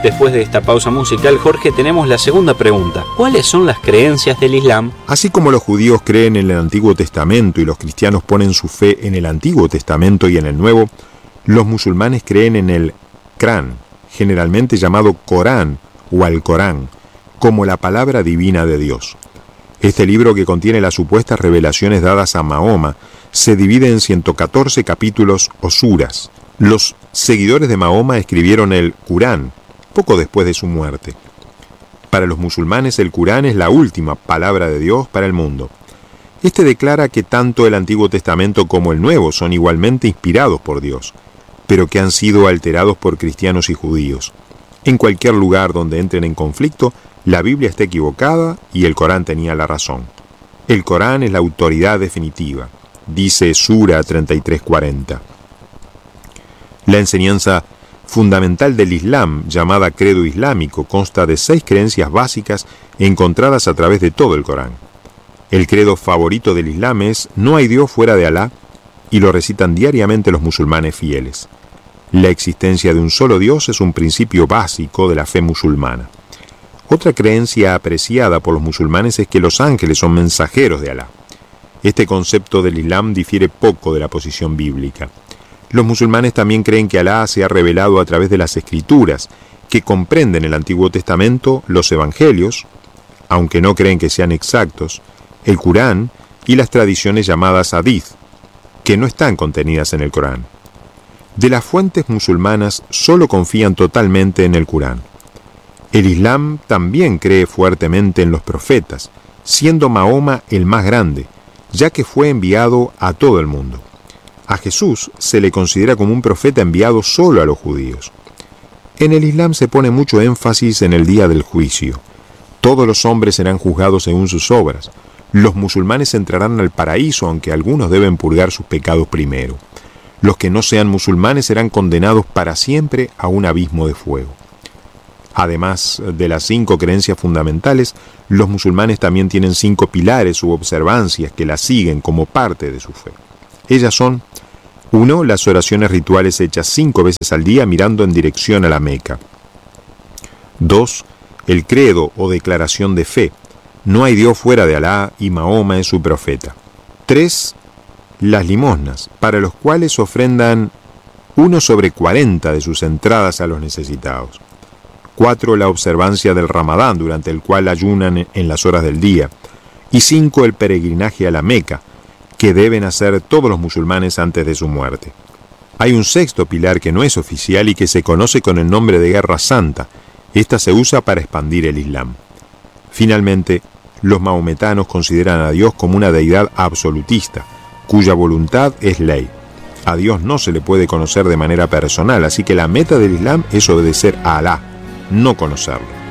Después de esta pausa musical, Jorge, tenemos la segunda pregunta. ¿Cuáles son las creencias del Islam? Así como los judíos creen en el Antiguo Testamento y los cristianos ponen su fe en el Antiguo Testamento y en el Nuevo, los musulmanes creen en el Corán, generalmente llamado Corán o Alcorán, como la palabra divina de Dios. Este libro, que contiene las supuestas revelaciones dadas a Mahoma, se divide en 114 capítulos o suras. Los seguidores de Mahoma escribieron el Corán poco después de su muerte. Para los musulmanes, el Corán es la última palabra de Dios para el mundo. Este declara que tanto el Antiguo Testamento como el Nuevo son igualmente inspirados por Dios, pero que han sido alterados por cristianos y judíos. En cualquier lugar donde entren en conflicto, la Biblia está equivocada y el Corán tenía la razón. El Corán es la autoridad definitiva, dice Sura 33:40. La enseñanza fundamental del Islam, llamada credo islámico, consta de 6 creencias básicas encontradas a través de todo el Corán. El credo favorito del Islam es «No hay Dios fuera de Alá», y lo recitan diariamente los musulmanes fieles. La existencia de un solo Dios es un principio básico de la fe musulmana. Otra creencia apreciada por los musulmanes es que los ángeles son mensajeros de Alá. Este concepto del Islam difiere poco de la posición bíblica. Los musulmanes también creen que Alá se ha revelado a través de las Escrituras, que comprenden el Antiguo Testamento, los Evangelios, aunque no creen que sean exactos, el Corán y las tradiciones llamadas Hadith, que no están contenidas en el Corán. De las fuentes musulmanas solo confían totalmente en el Corán. El Islam también cree fuertemente en los profetas, siendo Mahoma el más grande, ya que fue enviado a todo el mundo. A Jesús se le considera como un profeta enviado solo a los judíos. En el Islam se pone mucho énfasis en el día del juicio. Todos los hombres serán juzgados según sus obras. Los musulmanes entrarán al paraíso, aunque algunos deben purgar sus pecados primero. Los que no sean musulmanes serán condenados para siempre a un abismo de fuego. Además de las 5 creencias fundamentales, los musulmanes también tienen 5 pilares u observancias que las siguen como parte de su fe. Ellas son: 1. Las oraciones rituales hechas 5 veces al día mirando en dirección a la Meca. 2. El credo o declaración de fe. No hay Dios fuera de Alá y Mahoma es su profeta. 3. Las limosnas, para los cuales ofrendan 1/40 de sus entradas a los necesitados. 4. La observancia del Ramadán, durante el cual ayunan en las horas del día. Y 5. El peregrinaje a la Meca, que deben hacer todos los musulmanes antes de su muerte. Hay un 6º pilar que no es oficial y que se conoce con el nombre de Guerra Santa. Esta se usa para expandir el Islam. Finalmente, los mahometanos consideran a Dios como una deidad absolutista, cuya voluntad es ley. A Dios no se le puede conocer de manera personal, así que la meta del Islam es obedecer a Alá, no conocerlo.